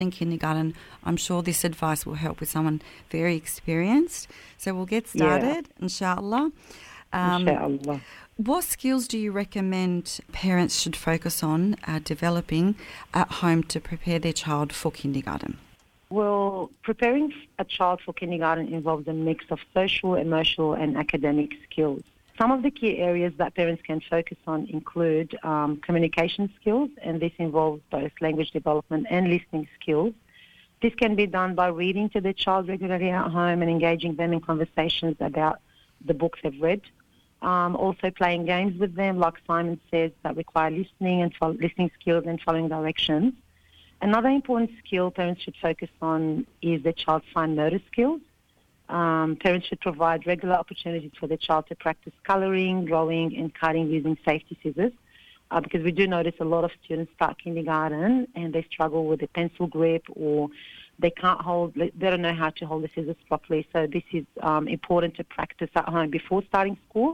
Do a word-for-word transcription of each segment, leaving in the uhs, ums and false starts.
in kindergarten, I'm sure this advice will help with someone very experienced. So we'll get started, yeah. inshallah. Um, inshallah. What skills do you recommend parents should focus on uh, developing at home to prepare their child for kindergarten? Well, preparing a child for kindergarten involves a mix of social, emotional, and academic skills. Some of the key areas that parents can focus on include um, communication skills, and this involves both language development and listening skills. This can be done by reading to the child regularly at home and engaging them in conversations about the books they've read. Um, also playing games with them, like Simon says, that require listening and fo- listening skills and following directions. Another important skill parents should focus on is the child's fine motor skills. Um, parents should provide regular opportunities for the child to practice colouring, drawing, and cutting using safety scissors, uh, because we do notice a lot of students start kindergarten and they struggle with a pencil grip, or they can't hold, they don't know how to hold the scissors properly. So this is um, important to practice at home before starting school.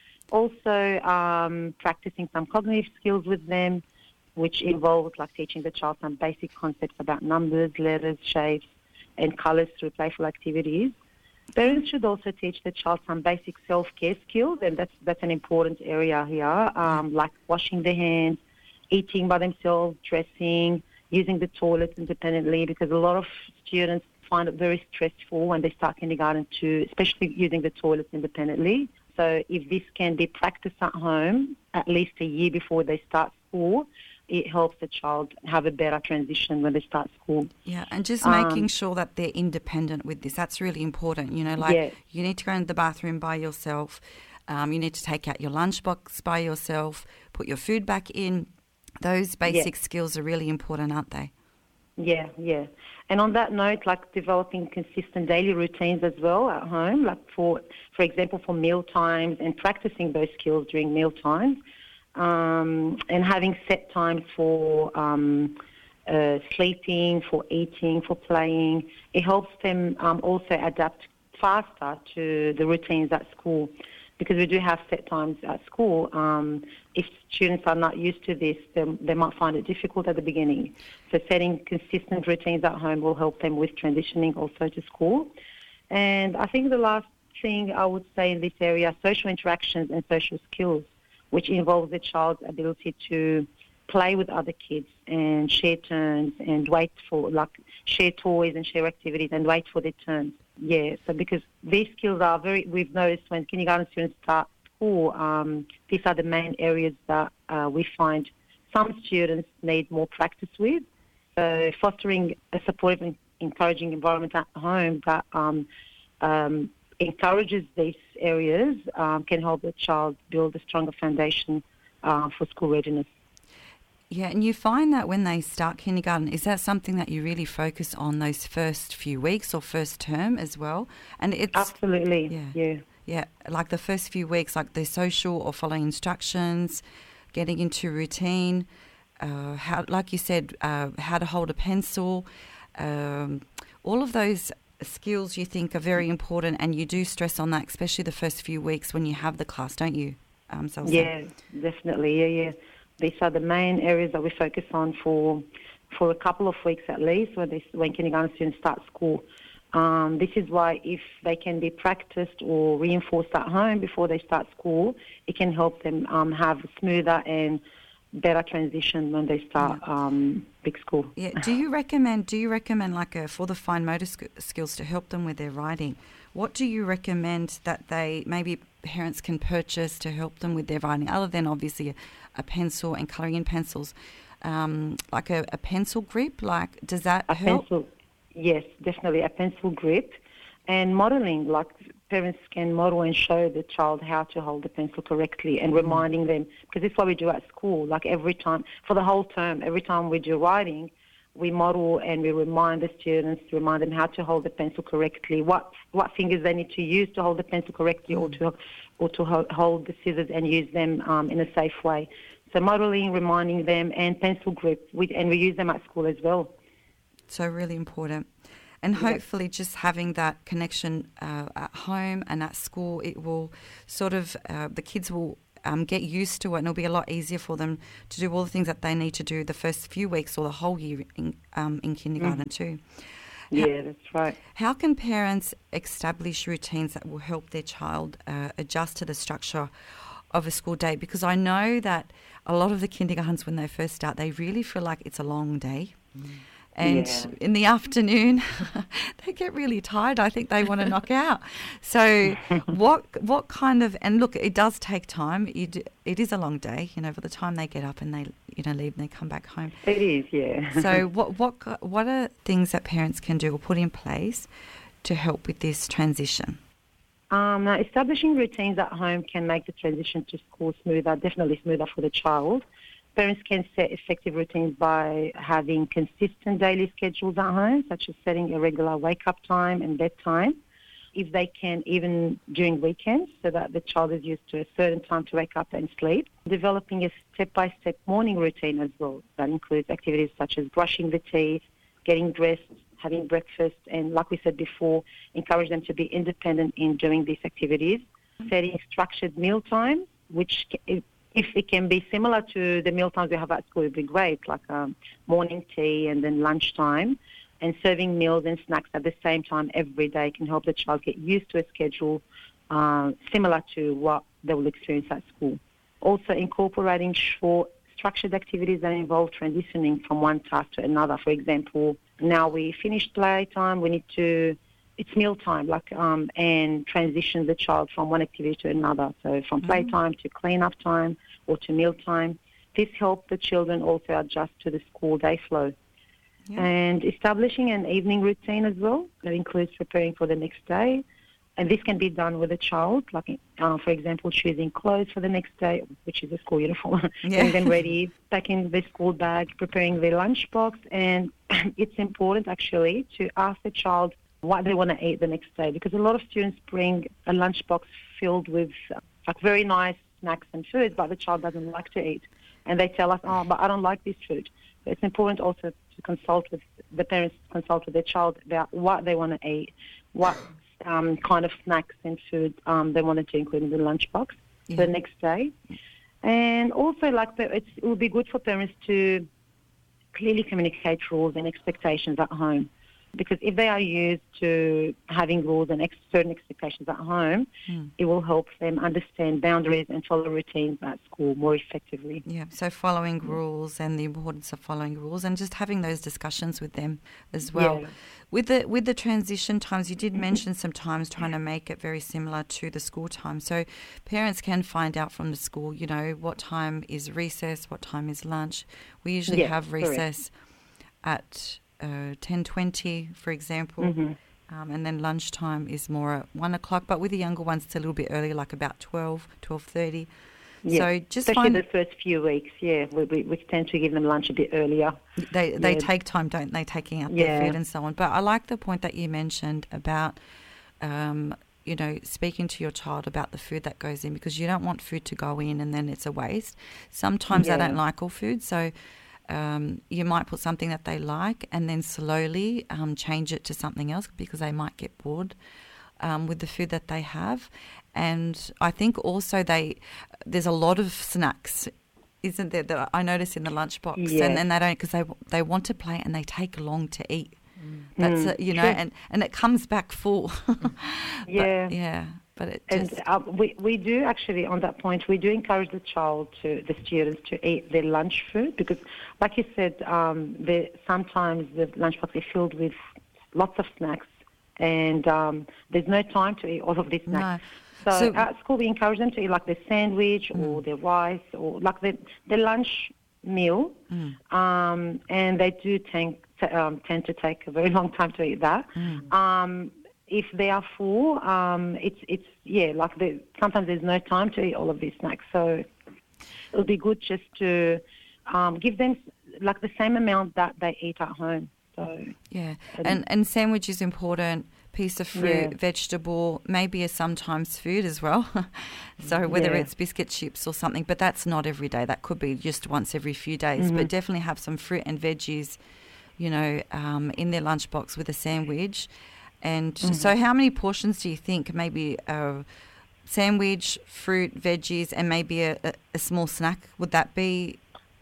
Also, um, practicing some cognitive skills with them, which involves like teaching the child some basic concepts about numbers, letters, shapes, and colours through playful activities. Parents should also teach the child some basic self-care skills, and that's that's an important area here, um, like washing their hands, eating by themselves, dressing, using the toilet independently, because a lot of students find it very stressful when they start kindergarten to, especially using the toilet independently. So if this can be practiced at home at least a year before they start school, it helps the child have a better transition when they start school. Yeah, and just Um, making sure that they're independent with this. That's really important. You know, like yeah. you need to go into the bathroom by yourself. Um, you need to take out your lunchbox by yourself, put your food back in. Those basic yeah. skills are really important, aren't they? Yeah, yeah. And on that note, like developing consistent daily routines as well at home, like for, for example, for meal times, and practicing those skills during meal times. Um, and having set times for um, uh, sleeping, for eating, for playing. It helps them um, also adapt faster to the routines at school, because we do have set times at school. Um, if students are not used to this, they, they might find it difficult at the beginning. So setting consistent routines at home will help them with transitioning also to school. And I think the last thing I would say in this area, social interactions and social skills, which involves the child's ability to play with other kids and share turns and wait for, like, share toys and share activities and wait for their turns. Yeah, so because these skills are very, we've noticed when kindergarten students start school, um, these are the main areas that uh, we find some students need more practice with. So fostering a supportive and encouraging environment at home that um, um, encourages these areas um, can help the child build a stronger foundation uh, for school readiness. Yeah, and you find that when they start kindergarten, is that something that you really focus on those first few weeks or first term as well? And it's Absolutely, yeah, yeah. Yeah, like the first few weeks, like the social or following instructions, getting into routine, uh, how, like you said, uh, how to hold a pencil, um, all of those skills you think are very important, and you do stress on that, especially the first few weeks when you have the class, don't you? Um, Salsa? Yeah, definitely. Yeah, yeah. These are the main areas that we focus on for for a couple of weeks at least when they, when kindergarten students start school. Um, this is why if they can be practiced or reinforced at home before they start school, it can help them um, have a smoother and better transition when they start Yeah. um, big school. Yeah. Do you recommend? Do you recommend like a, for the fine motor sk- skills to help them with their writing? What do you recommend that they maybe parents can purchase to help them with their writing, other than obviously a, a pencil and colouring in pencils, um, like a, a pencil grip? Like, does that A help? pencil, yes, definitely a pencil grip, and modelling. Like parents can model and show the child how to hold the pencil correctly, and mm. reminding them, because this is what we do at school. Like every time for the whole term, every time we do writing, we model and we remind the students to remind them how to hold the pencil correctly, what what fingers they need to use to hold the pencil correctly, mm. or to or to ho- hold the scissors and use them um, in a safe way. So modelling, reminding them, and pencil grip, we, and we use them at school as well. So really important. And hopefully yep. just having that connection uh, at home and at school, it will sort of, uh, the kids will um, get used to it, and it'll be a lot easier for them to do all the things that they need to do the first few weeks or the whole year in, um, in kindergarten mm. too. Yeah, that's right. How can parents establish routines that will help their child uh, adjust to the structure of a school day? Because I know that a lot of the kindergartens, when they first start, they really feel like it's a long day. Mm. And yeah. in the afternoon, they get really tired. I think they want to knock out. So what what kind of, and look, it does take time. It, it is a long day, you know, by the time they get up and they, you know, leave and they come back home. It is, yeah. So what, what, what are things that parents can do or put in place to help with this transition? Um, now, establishing routines at home can make the transition to school smoother, definitely smoother for the child. Parents can set effective routines by having consistent daily schedules at home, such as setting a regular wake-up time and bedtime. If they can, even during weekends, so that the child is used to a certain time to wake up and sleep. Developing a step-by-step morning routine as well. That includes activities such as brushing the teeth, getting dressed, having breakfast, and like we said before, encourage them to be independent in doing these activities. Setting structured meal times, which if it can be similar to the meal times we have at school, it would be great, like um, morning tea and then lunchtime. And serving meals and snacks at the same time every day can help the child get used to a schedule uh, similar to what they will experience at school. Also, incorporating short, structured activities that involve transitioning from one task to another. For example, now we finished playtime, we need to, it's meal time, like, um, and transition the child from one activity to another. So from Mm-hmm. playtime to clean-up time or to meal time. This helps the children also adjust to the school day flow. Yeah. And establishing an evening routine as well that includes preparing for the next day. And this can be done with a child, like, uh, for example, choosing clothes for the next day, which is a school uniform, yeah. getting them ready, packing the school bag, preparing their lunchbox. And it's important, actually, to ask the child what they want to eat the next day, because a lot of students bring a lunchbox filled with uh, like very nice snacks and foods, but the child doesn't like to eat. And they tell us, oh, but I don't like this food. So it's important also to consult with the parents, consult with their child about what they want to eat, what um, kind of snacks and food um, they wanted to include in the lunchbox yeah. for the next day. And also, like, it's, it would be good for parents to clearly communicate rules and expectations at home. Because if they are used to having rules and ex- certain expectations at home, mm. it will help them understand boundaries and follow routines at school more effectively. Yeah, so following yeah. rules and the importance of following rules and just having those discussions with them as well. Yeah. With the with the transition times, you did mention sometimes trying to make it very similar to the school time. So parents can find out from the school, you know, what time is recess, what time is lunch. We usually yeah, have recess correct. at... Uh, ten twenty, for example, mm-hmm. um, and then lunchtime is more at one o'clock. But with the younger ones, it's a little bit earlier, like about twelve, twelve thirty. Yeah. So just especially find the first few weeks. Yeah, we, we we tend to give them lunch a bit earlier. They they yeah. take time, don't they, taking out yeah. their food and so on. But I like the point that you mentioned about, um, you know, speaking to your child about the food that goes in, because you don't want food to go in and then it's a waste. Sometimes yeah. they don't like all food, so. Um, you might put something that they like and then slowly um, change it to something else because they might get bored um, with the food that they have. And I think also they there's a lot of snacks, isn't there, that I notice in the lunchbox, yeah. and then they don't, because they they want to play and they take long to eat. Mm. That's mm, a, you know, true. and, and it comes back full. yeah, but, yeah. But it and just... uh, we we do actually, on that point, we do encourage the child to the students to eat their lunch food, because, like you said, um, the, sometimes the lunchbox is filled with lots of snacks, and um, there's no time to eat all of these snacks. No. So, so at school, we encourage them to eat like their sandwich mm. or their rice or like the the lunch meal, mm. um, and they do tend to, um, tend to take a very long time to eat that. Mm. Um, If they are full, um, it's, it's yeah, like the, sometimes there's no time to eat all of these snacks. So it would be good just to um, give them like the same amount that they eat at home. So yeah, and, and sandwich is important, piece of fruit, yeah. vegetable, maybe a sometimes food as well. So whether yeah. it's biscuit chips or something, but that's not every day. That could be just once every few days. Mm-hmm. But definitely have some fruit and veggies, you know, um, in their lunchbox with a sandwich. And mm-hmm. so how many portions do you think maybe uh, sandwich, fruit, veggies, and maybe a, a, a small snack. Would that be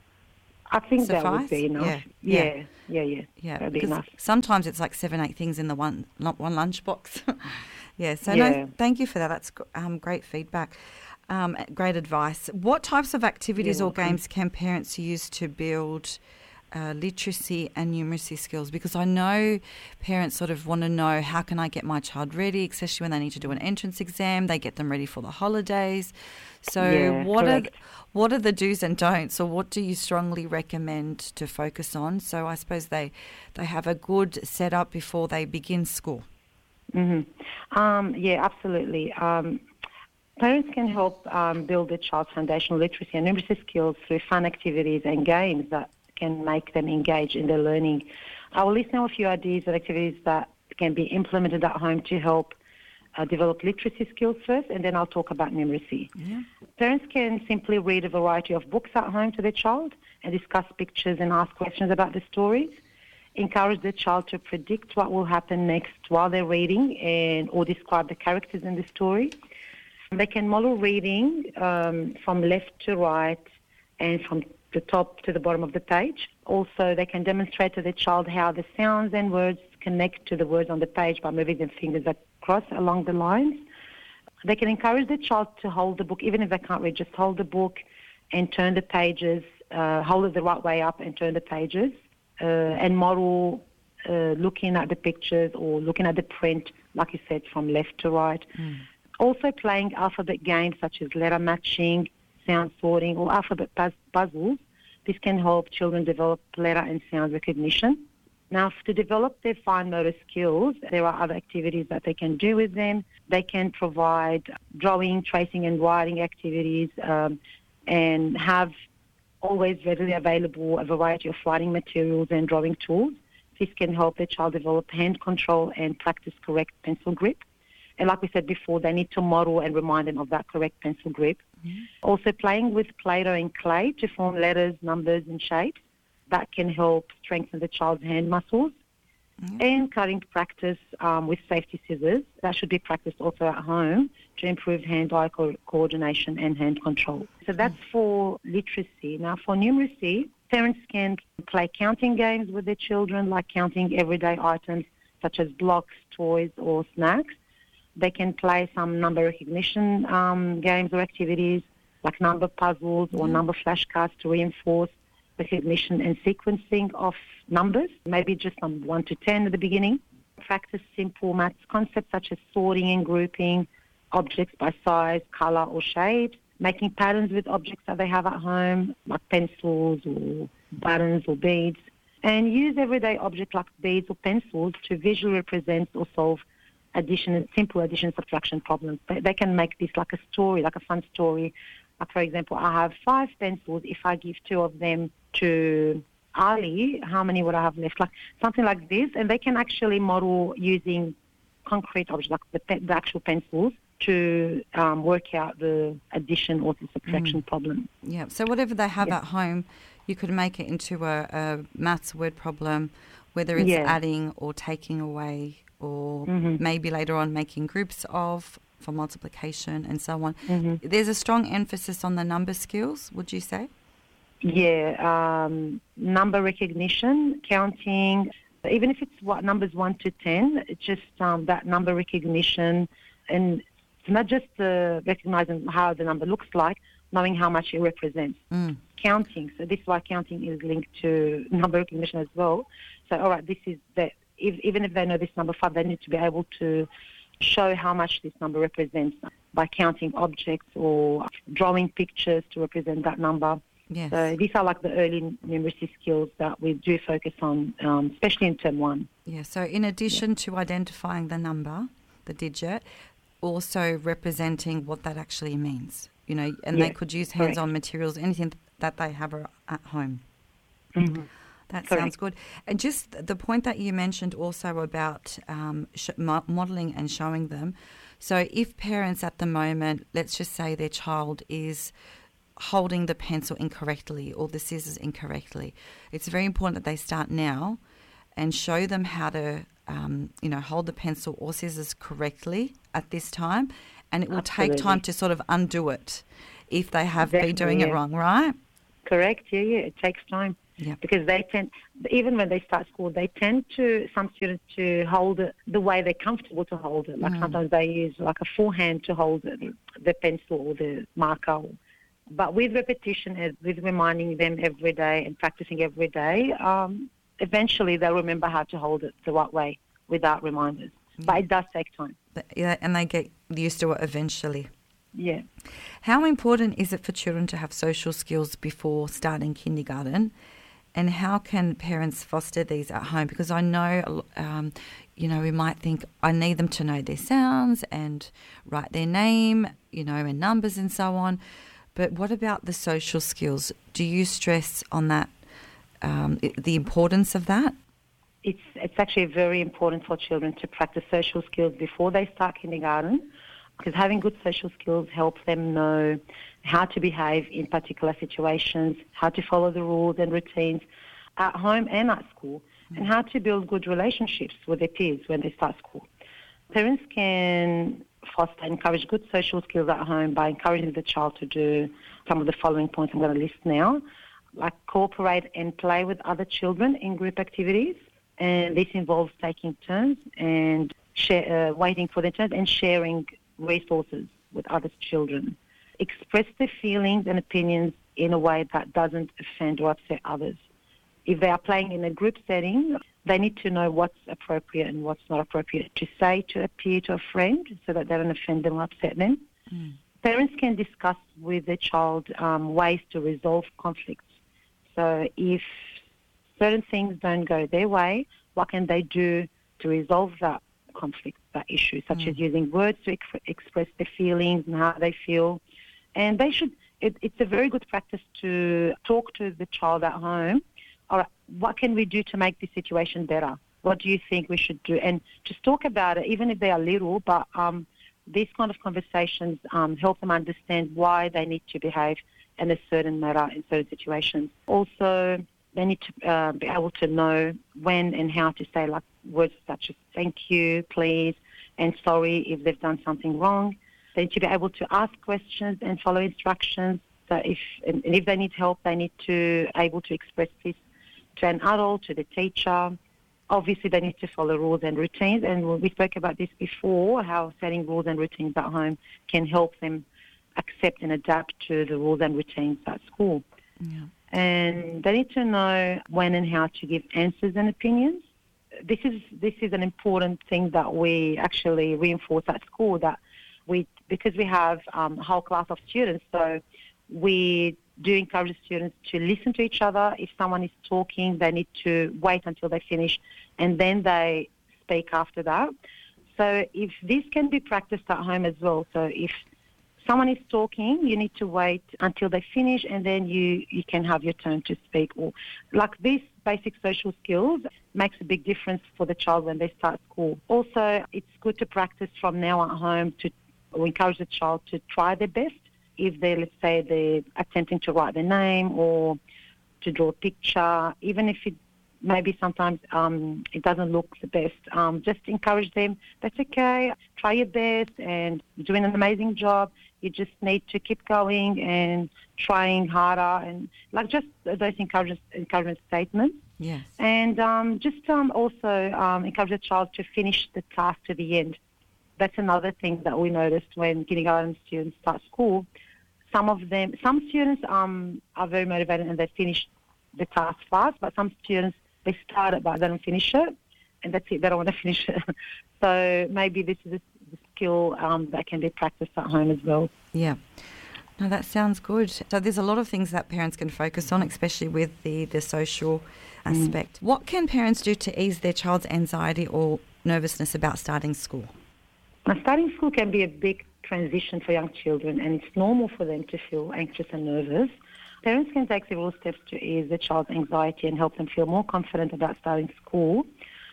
I think suffice? that would be enough. Yeah, Yeah, yeah, yeah, yeah. yeah. That'd be Because enough. sometimes it's like seven, eight things in the one lu- one lunchbox. yeah. So Yeah. no, thank you for that. That's gr- um, great feedback. Um, great advice. What types of activities You're or welcome. games can parents use to build uh, literacy and numeracy skills? Because I know parents sort of want to know, how can I get my child ready, especially when they need to do an entrance exam, they get them ready for the holidays. So Yeah, what correct. are what are the do's and don'ts, or what do you strongly recommend to focus on? So I suppose they, they have a good setup before they begin school. hmm Um, yeah, absolutely. Um, parents can help um, build their child's foundational literacy and numeracy skills through fun activities and games that can make them engage in their learning. I will list now a few ideas and activities that can be implemented at home to help uh, develop literacy skills first, and then I'll talk about numeracy. Yeah. Parents can simply read a variety of books at home to their child and discuss pictures and ask questions about the stories. Encourage the child to predict what will happen next while they're reading and or describe the characters in the story. They can model reading um, from left to right and from the top to the bottom of the page. Also, they can demonstrate to the child how the sounds and words connect to the words on the page by moving their fingers across along the lines. They can encourage the child to hold the book, even if they can't read, just hold the book and turn the pages, uh, hold it the right way up and turn the pages, uh, and model uh, looking at the pictures or looking at the print, like you said, from left to right. Mm. Also playing alphabet games such as letter matching, sound sorting, or alphabet puz- puzzles. This can help children develop letter and sound recognition. Now, to develop their fine motor skills, there are other activities that they can do with them. They can provide drawing, tracing, and writing activities, um, and have always readily available a variety of writing materials and drawing tools. This can help the child develop hand control and practice correct pencil grip. And like we said before, they need to model and remind them of that correct pencil grip. Mm-hmm. Also, playing with Play-Doh and clay to form letters, numbers, and shapes. That can help strengthen the child's hand muscles. Mm-hmm. And cutting practice um, with safety scissors. That should be practiced also at home to improve hand-eye co- coordination and hand control. So that's for literacy. Now, for numeracy, parents can play counting games with their children, like counting everyday items such as blocks, toys, or snacks. They can play some number recognition um, games or activities like number puzzles or number flashcards to reinforce recognition and sequencing of numbers, maybe just from one to ten at the beginning. Practice simple maths concepts such as sorting and grouping objects by size, colour or shape, making patterns with objects that they have at home, like pencils or buttons or beads, and use everyday objects like beads or pencils to visually represent or solve addition, simple addition and subtraction problems. They, they can make this like a story, like a fun story. Like, for example, I have five pencils. If I give two of them to Ali, how many would I have left? Like something like this. And they can actually model using concrete objects, like the, pe- the actual pencils, to um, work out the addition or the subtraction mm. problem. Yeah, so whatever they have yeah. at home, you could make it into a, a maths word problem, whether it's yeah. adding or taking away, or mm-hmm. maybe later on making groups of for multiplication and so on. Mm-hmm. There's a strong emphasis on the number skills, would you say? Yeah, um, number recognition, counting, even if it's what numbers one to ten, it's just um, that number recognition, and it's not just uh, recognizing how the number looks like, knowing how much it represents. Mm. Counting, so this is why counting is linked to number recognition as well. So, all right, this is the, if, even if they know this number five, they need to be able to show how much this number represents by counting objects or drawing pictures to represent that number. Yes. So these are like the early numeracy skills that we do focus on, um, especially in term one. Yeah, so in addition yeah. to identifying the number, the digit, also representing what that actually means, you know, and yeah, they could use hands-on correct. materials, anything that they have at home. Mm-hmm. That correct. sounds good. And just the point that you mentioned also about um, sh- modelling and showing them. So if parents at the moment, let's just say their child is holding the pencil incorrectly or the scissors incorrectly, it's very important that they start now and show them how to, um, you know, hold the pencil or scissors correctly at this time, and it will Absolutely. take time to sort of undo it if they have Definitely, been doing it yeah. wrong, right? Correct, yeah, yeah, it takes time. Yeah. Because they tend, even when they start school, they tend to, some students, to hold it the way they're comfortable to hold it. Like Mm. sometimes they use like a forehand to hold it, the pencil or the marker. But with repetition, and with reminding them every day and practicing every day, um, eventually they'll remember how to hold it the right way without reminders. Yeah. But it does take time. Yeah, and they get used to it eventually. Yeah. How important is it for children to have social skills before starting kindergarten? And how can parents foster these at home? Because I know, um, you know, we might think, I need them to know their sounds and write their name, you know, and numbers and so on. But what about the social skills? Do you stress on that, um, the importance of that? It's it's actually very important for children to practice social skills before they start kindergarten, because having good social skills helps them know how to behave in particular situations, how to follow the rules and routines at home and at school, mm. and how to build good relationships with their peers when they start school. Parents can foster and encourage good social skills at home by encouraging the child to do some of the following points I'm going to list now, like cooperate and play with other children in group activities. And this involves taking turns and share, uh, waiting for their turns and sharing resources with other children. Express their feelings and opinions in a way that doesn't offend or upset others. If they are playing in a group setting, they need to know what's appropriate and what's not appropriate to say to a peer, to a friend, so that they don't offend them or upset them. Mm. Parents can discuss with their child um, ways to resolve conflicts. So if certain things don't go their way, what can they do to resolve that conflict, that issue, such mm. as using words to ex- express their feelings and how they feel. And they should, it, it's a very good practice to talk to the child at home. All right, what can we do to make this situation better? What do you think we should do? And just talk about it, even if they are little, but um, these kind of conversations um, help them understand why they need to behave in a certain manner in certain situations. Also, they need to uh, be able to know when and how to say like words such as thank you, please, and sorry if they've done something wrong. They need to be able to ask questions and follow instructions. So if and if they need help, they need to able to express this to an adult, to the teacher. Obviously, they need to follow rules and routines. And we spoke about this before, how setting rules and routines at home can help them accept and adapt to the rules and routines at school. Yeah. And they need to know when and how to give answers and opinions. This is this is an important thing that we actually reinforce at school, that we because we have um, a whole class of students, so we do encourage the students to listen to each other. If someone is talking, they need to wait until they finish, and then they speak after that. So if this can be practiced at home as well, so if someone is talking, you need to wait until they finish, and then you, you can have your turn to speak. Or like these basic social skills makes a big difference for the child when they start school. Also, it's good to practice from now at home to or encourage the child to try their best. If they, let's say, they're attempting to write their name or to draw a picture, even if it maybe sometimes um, it doesn't look the best, um, just encourage them. That's okay. Try your best, and you're doing an amazing job. You just need to keep going and trying harder, and like just those encouragement, encouragement statements. Yes. And um, just um, also um, encourage the child to finish the task to the end. That's another thing that we noticed when kindergarten students start school. Some of them, some students um, are very motivated and they finish the task fast, but some students, they start it but they don't finish it, and that's it, they don't want to finish it. So maybe this is a skill um, that can be practiced at home as well. Yeah. No, that sounds good. So there's a lot of things that parents can focus on, especially with the, the social aspect. Mm. What can parents do to ease their child's anxiety or nervousness about starting school? Now, starting school can be a big transition for young children, and it's normal for them to feel anxious and nervous. Parents can take several steps to ease the child's anxiety and help them feel more confident about starting school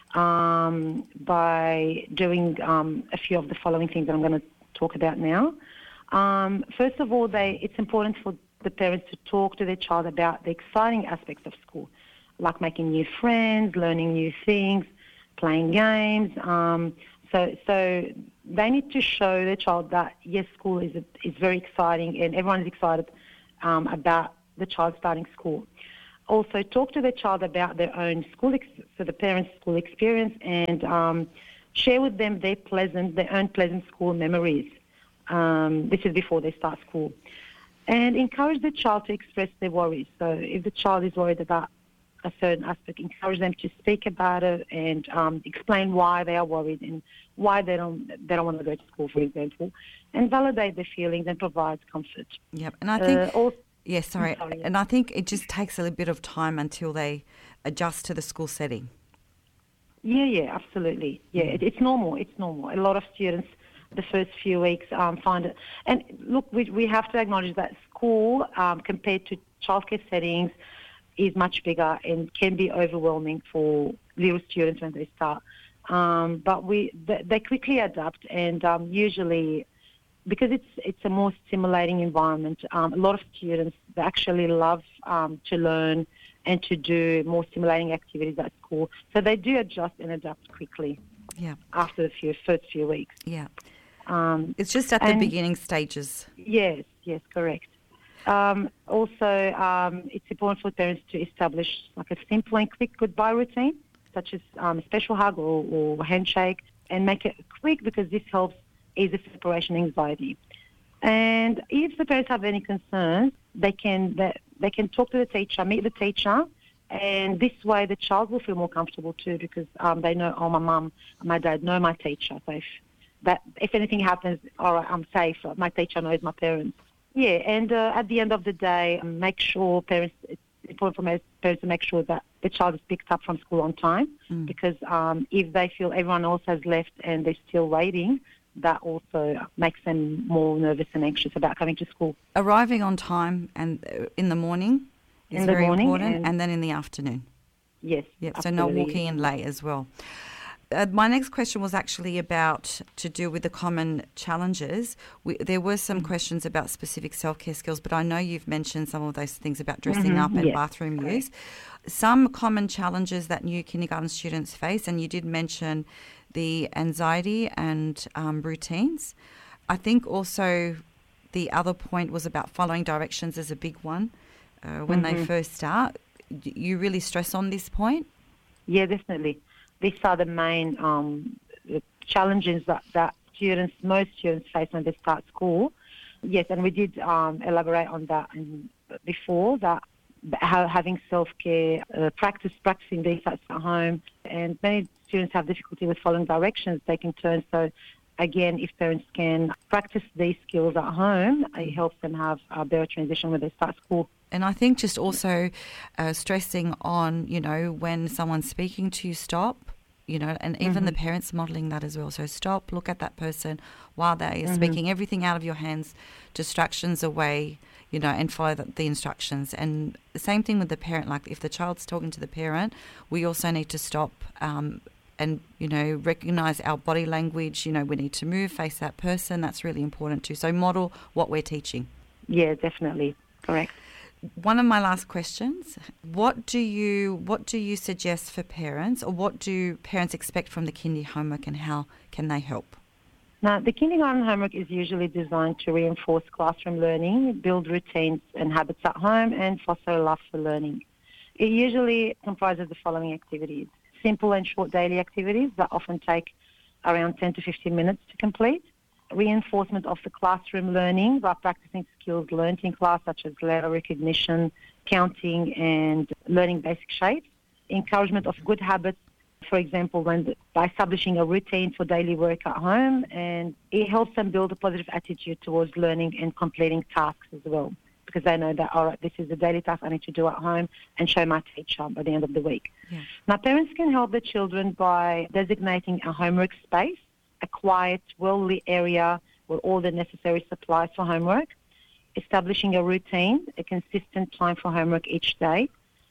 um, by doing um, a few of the following things that I'm going to talk about now. Um, first of all, they, it's important for the parents to talk to their child about the exciting aspects of school, like making new friends, learning new things, playing games. Um, so, so they need to show their child that, yes, school is, a, is very exciting and everyone is excited um, about the child starting school. Also, talk to the child about their own school, ex- so the parents' school experience, and um, share with them their pleasant, their own pleasant school memories. Um, this is before they start school. And encourage the child to express their worries. So if the child is worried about a certain aspect, encourage them to speak about it and um, explain why they are worried and why they don't they don't want to go to school, for example, and validate their feelings and provide comfort. Yep, and I think... Uh, also, Yes, sorry. sorry. And I think it just takes a little bit of time until they adjust to the school setting. Yeah, yeah, absolutely. Yeah, it, it's normal. It's normal. A lot of students, the first few weeks, um, find it. And look, we we have to acknowledge that school, um, compared to childcare settings, is much bigger and can be overwhelming for little students when they start. Um, but we they, they quickly adapt, and um, usually, because it's it's a more stimulating environment, um, a lot of students they actually love um, to learn and to do more stimulating activities at school. So they do adjust and adapt quickly. Yeah. After the few first few weeks. Yeah. Um, It's just at the beginning stages. Yes, yes, correct. Um, also, um, it's important for parents to establish like a simple and quick goodbye routine, such as um, a special hug or, or handshake, and make it quick because this helps ease the separation anxiety. And if the parents have any concerns, they can they, they can talk to the teacher, meet the teacher, and this way the child will feel more comfortable too because um, they know, oh, my mum and my dad know my teacher. So if, that, if anything happens, all right, I'm safe. My teacher knows my parents. Yeah, and uh, at the end of the day, um, make sure parents, it's important for parents to make sure that the child is picked up from school on time mm. because um, if they feel everyone else has left and they're still waiting, that also makes them more nervous and anxious about coming to school. Arriving on time and in the morning is in the very morning important, and, and then in the afternoon. Yes, yep. Absolutely. So not walking in late as well. Uh, my next question was actually about to do with the common challenges. We, there were some mm-hmm. questions about specific self-care skills, but I know you've mentioned some of those things about dressing mm-hmm. up and yes. bathroom Correct. use. Some common challenges that new kindergarten students face, and you did mention the anxiety and um, routines. I think also the other point was about following directions is a big one. Uh, when mm-hmm. they first start, you really stress on this point? Yeah, definitely. These are the main um, challenges that, that students, most students face when they start school. Yes, and we did um, elaborate on that in, before, that how having self-care, uh, practice, practicing these at home, and many students have difficulty with following directions, taking turns. So, again, if parents can practice these skills at home, it helps them have a better transition when they start school. And I think just also uh, stressing on, you know, when someone's speaking to you, stop, you know, and even mm-hmm. the parents modelling that as well. So stop, look at that person while they are mm-hmm. speaking, everything out of your hands, distractions away, you know, and follow the, the instructions. And the same thing with the parent, like if the child's talking to the parent, we also need to stop um, and, you know, recognise our body language. You know, we need to move, face that person. That's really important too. So model what we're teaching. Yeah, definitely. Correct. One of my last questions, what do you what do you suggest for parents, or what do parents expect from the kindy homework, and how can they help? Now, the kindergarten homework is usually designed to reinforce classroom learning, build routines and habits at home, and foster a love for learning. It usually comprises the following activities: simple and short daily activities that often take around ten to fifteen minutes to complete, reinforcement of the classroom learning by practicing skills learned in class, such as letter recognition, counting, and learning basic shapes, encouragement of good habits, for example, when by establishing a routine for daily work at home, and it helps them build a positive attitude towards learning and completing tasks as well, because they know that, all right, this is a daily task I need to do at home and show my teacher by the end of the week. Yeah. Now, parents can help their children by designating a homework space, a quiet, well-lit area with all the necessary supplies for homework, establishing a routine, a consistent time for homework each day,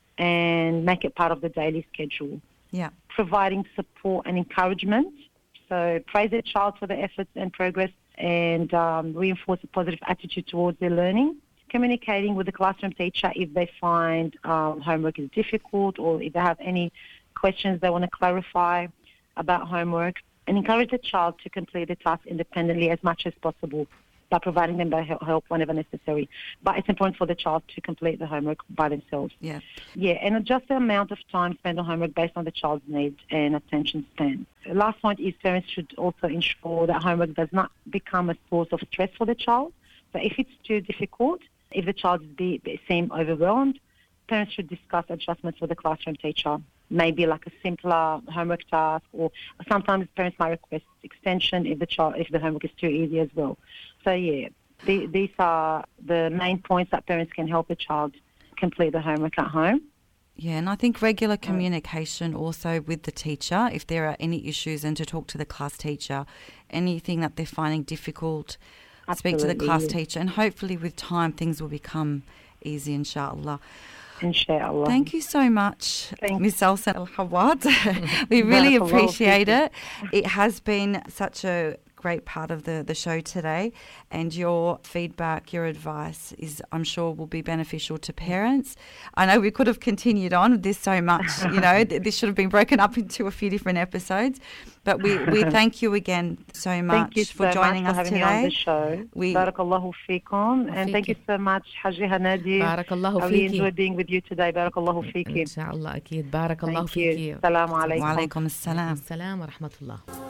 and make it part of the daily schedule. Yeah. Providing support and encouragement, so praise their child for their efforts and progress, and um, reinforce a positive attitude towards their learning. Communicating with the classroom teacher if they find um, homework is difficult, or if they have any questions they want to clarify about homework. and encourage the child to complete the task independently as much as possible by providing them by help whenever necessary. But it's important for the child to complete the homework by themselves. Yeah. Yeah, and adjust the amount of time spent on homework based on the child's needs and attention span. The last point is parents should also ensure that homework does not become a source of stress for the child. So if it's too difficult, if the child be, be, seem overwhelmed, parents should discuss adjustments with the classroom teacher. Maybe like a simpler homework task, or sometimes parents might request extension if the child if the homework is too easy as well. So yeah, the, these are the main points that parents can help the child complete the homework at home. Yeah, and I think regular communication also with the teacher, if there are any issues, and to talk to the class teacher, anything that they're finding difficult, Absolutely. speak to the class teacher, and hopefully with time things will become easy, inshallah. Inshallah. Thank you so much, Thank Miss Elsa Al-Hawad. We really appreciate it. It has been such a great part of the, the show today, and your feedback, your advice is, I'm sure, will be beneficial to parents. I know we could have continued on with this so much, you know, this should have been broken up into a few different episodes, but we, we thank you again so much thank you for so joining much for us having today. Me on the show. We, Barakallahu feekum, and thank you so much, Haji Hanadi. Barakallahu I really fiki. enjoyed being with you today. Barakallahu fiki. إن شاء الله أكيد. بارك الله Thank you. فيك. السلام عليكم. وعليكم السلام. السلام ورحمة الله.